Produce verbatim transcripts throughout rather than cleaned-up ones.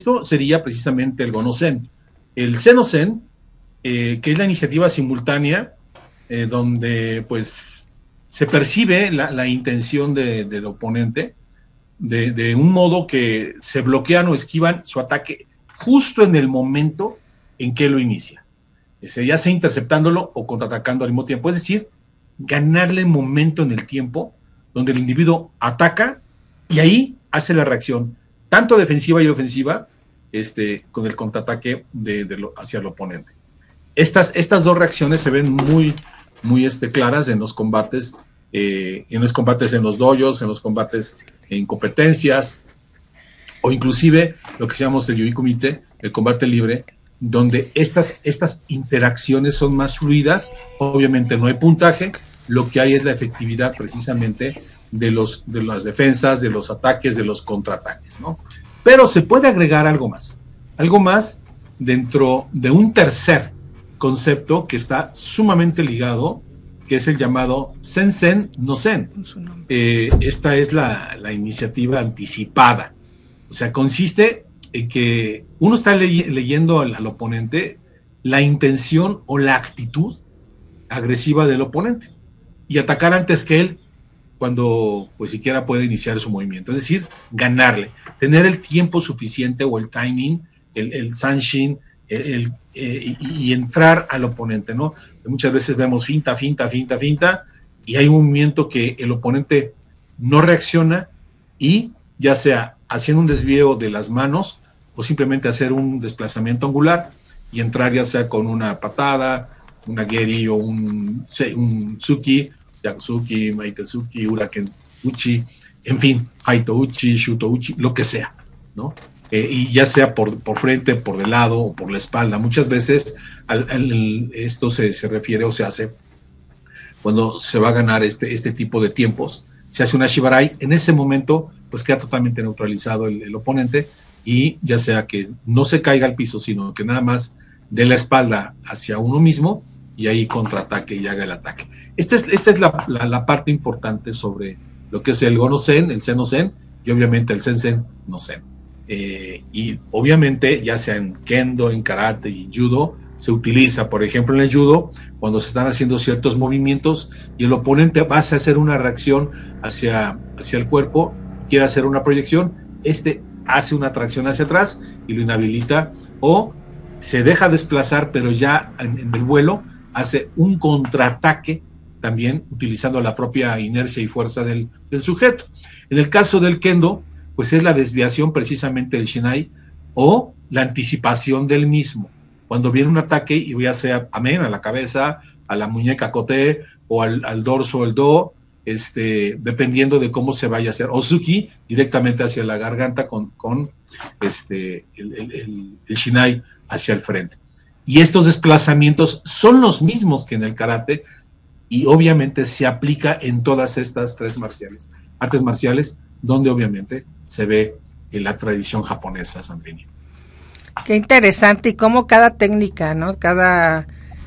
esto sería precisamente el Gono-Zen. El Seno-Zen, eh, que es la iniciativa simultánea, eh, donde pues se percibe la, la intención de, del oponente, de, de un modo que se bloquean o esquivan su ataque justo en el momento en que lo inicia, ya sea interceptándolo o contraatacando al mismo tiempo, es decir, ganarle momento en el tiempo donde el individuo ataca y ahí hace la reacción, tanto defensiva y ofensiva, este, con el contraataque de, de lo, hacia el oponente. Estas, estas dos reacciones se ven muy, muy este, claras en los combates, eh, en los combates en los dojos, en los combates en competencias, o inclusive lo que llamamos el Yui Kumite, el combate libre, donde estas, estas interacciones son más fluidas. Obviamente no hay puntaje, lo que hay es la efectividad precisamente de, los, de las defensas, de los ataques, de los contraataques, ¿no? Pero se puede agregar algo más, algo más dentro de un tercer concepto que está sumamente ligado, que es el llamado Sensen no Zen. Eh, esta es la, la iniciativa anticipada, o sea, consiste en que uno está ley, leyendo al, al oponente la intención o la actitud agresiva del oponente y atacar antes que él cuando pues siquiera puede iniciar su movimiento, es decir, ganarle, tener el tiempo suficiente o el timing, el, el sanshin, el, el, eh, y, y entrar al oponente, ¿no? Muchas veces vemos finta, finta, finta, finta, y hay un movimiento que el oponente no reacciona y ya sea haciendo un desvío de las manos o simplemente hacer un desplazamiento angular y entrar ya sea con una patada, una geri o un, un tsuki, yakuzuki, maitezuki, uraken uchi, en fin, haito uchi, shuto uchi, lo que sea, ¿no? Eh, y ya sea por, por frente, por de lado o por la espalda. Muchas veces al, al, esto se, se refiere o se hace cuando se va a ganar este, este tipo de tiempos. Se hace una shibarai, en ese momento pues queda totalmente neutralizado el, el oponente y ya sea que no se caiga al piso, sino que nada más de la espalda hacia uno mismo y ahí contraataque y haga el ataque. Esta es, esta es la, la, la parte importante sobre lo que es el Gono-Zen, el Seno-Zen y obviamente el Sensen no Zen. Eh, y obviamente ya sea en Kendo, en Karate y Judo, se utiliza, por ejemplo en el Judo, cuando se están haciendo ciertos movimientos y el oponente va a hacer una reacción hacia, hacia el cuerpo, quiere hacer una proyección, este hace una tracción hacia atrás y lo inhabilita, o se deja desplazar, pero ya en, en el vuelo hace un contraataque también utilizando la propia inercia y fuerza del, del sujeto. En el caso del Kendo, pues es la desviación precisamente del Shinai o la anticipación del mismo. Cuando viene un ataque y ya sea amén, a la cabeza, a la muñeca kote o al, al dorso, el do, este, dependiendo de cómo se vaya a hacer. Ozuki, directamente hacia la garganta con, con este, el, el, el, el Shinai hacia el frente. Y estos desplazamientos son los mismos que en el karate y obviamente se aplica en todas estas tres marciales, artes marciales, donde obviamente se ve en la tradición japonesa, Sandrini. Qué interesante, y cómo cada técnica, ¿no? Cada,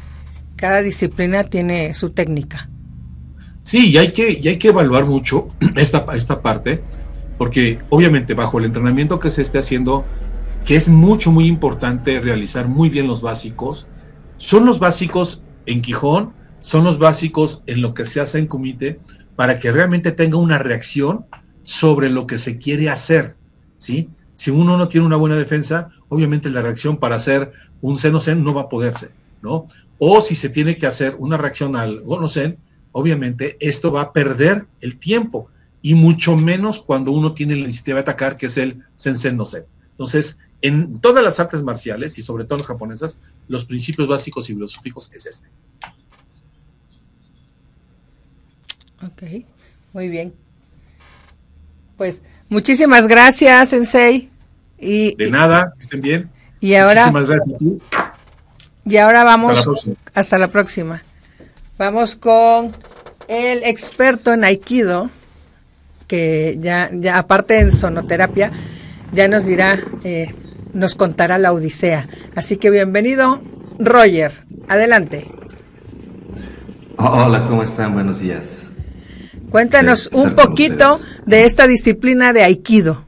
cada disciplina tiene su técnica. Sí, y hay que, y hay que evaluar mucho esta, esta parte, porque obviamente bajo el entrenamiento que se esté haciendo, que es mucho, muy importante realizar muy bien los básicos, son los básicos en Quijón, son los básicos en lo que se hace en Kumite, para que realmente tenga una reacción sobre lo que se quiere hacer, ¿sí? Si uno no tiene una buena defensa, obviamente la reacción para hacer un Seno-Zen no va a poderse, ¿no? O si se tiene que hacer una reacción al Gono-Zen, obviamente esto va a perder el tiempo, y mucho menos cuando uno tiene la iniciativa de atacar, que es el Sensen no Zen. Entonces, en todas las artes marciales, y sobre todo las japonesas, los principios básicos y filosóficos es este. Ok, muy bien. Pues muchísimas gracias, Sensei. Y, de nada, que estén bien. Y ahora, muchísimas gracias a ti. Y ahora vamos, hasta la próxima. Hasta la próxima. Vamos con el experto en Aikido, que ya, ya aparte en sonoterapia, ya nos dirá, eh, nos contará la odisea. Así que bienvenido, Roger. Adelante. Hola, ¿cómo están? Buenos días. Cuéntanos un poquito de esta disciplina de Aikido.